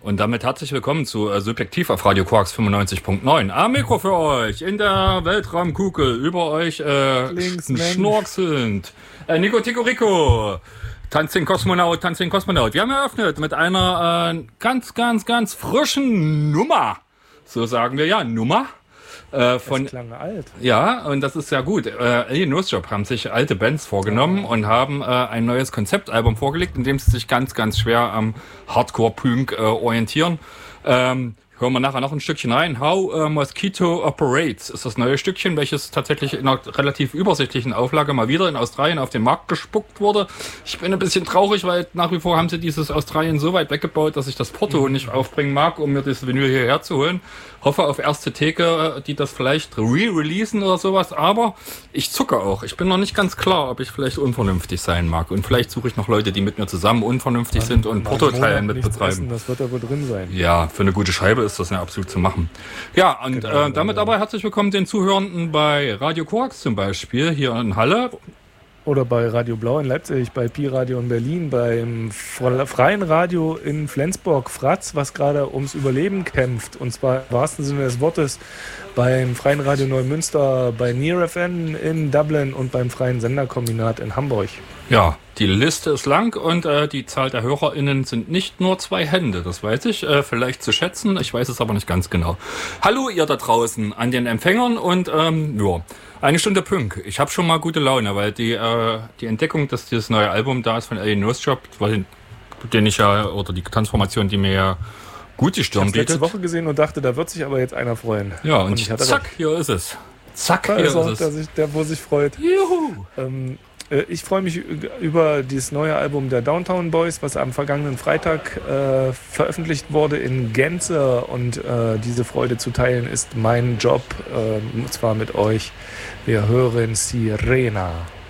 Und damit herzlich willkommen zu Subjektiv auf Radio Quarks 95.9. Am Mikro für euch in der Weltraumkugel über euch schnorkelnd. Nico Tico Rico. Tanzing Kosmonaut. Wir haben eröffnet mit einer ganz frischen Nummer. So sagen wir ja, Nummer. Das klang alt. Ja, und das ist ja gut. Alien Nose Job haben sich alte Bands vorgenommen und haben ein neues Konzeptalbum vorgelegt, in dem sie sich ganz schwer am Hardcore-Punk orientieren. Hören wir nachher noch ein Stückchen rein. How Mosquito Operates ist das neue Stückchen, welches tatsächlich in einer relativ übersichtlichen Auflage mal wieder in Australien auf den Markt gespuckt wurde. Ich bin ein bisschen traurig, weil nach wie vor haben sie dieses Australien so weit weggebaut, dass ich das Porto nicht aufbringen mag, um mir das Vinyl hierher zu holen. Hoffe auf erste Theke, die das vielleicht re-releasen oder sowas, aber ich zucke auch. Ich bin noch nicht ganz klar, ob ich vielleicht unvernünftig sein mag. Und vielleicht suche ich noch Leute, die mit mir zusammen unvernünftig sind und Porto-Teilen mit betreiben. Das wird aber drin sein. Ja, für eine gute Scheibe ist das ja absolut zu machen. Ja, und damit aber herzlich willkommen den Zuhörenden bei Radio Quarks zum Beispiel, hier in Halle. Oder bei Radio Blau in Leipzig, bei Pi-Radio in Berlin, beim Freien Radio in Flensburg, Fratz, was gerade ums Überleben kämpft. Und zwar im wahrsten Sinne des Wortes beim Freien Radio Neumünster, bei Near FN in Dublin und beim Freien Senderkombinat in Hamburg. Ja, die Liste ist lang und die Zahl der HörerInnen sind nicht nur 2 Hände, das weiß ich, vielleicht zu schätzen, ich weiß es aber nicht ganz genau. Hallo ihr da draußen an den Empfängern und eine Stunde Punk. Ich habe schon mal gute Laune, weil die Entdeckung, dass dieses neue Album da ist von Alien Nose Job, den ich ja, oder die Transformation, die mir ja gut die Stirn bietet. Ich habe letzte Woche gesehen und dachte, da wird sich aber jetzt einer freuen. Ja, und zack, hier ist es. Zack, hier ist es. Der, wo sich freut. Juhu! Ich freue mich über dieses neue Album der Downtown Boys, was am vergangenen Freitag veröffentlicht wurde in Gänze. Und diese Freude zu teilen ist mein Job, und zwar mit euch. Wir hören Sirena.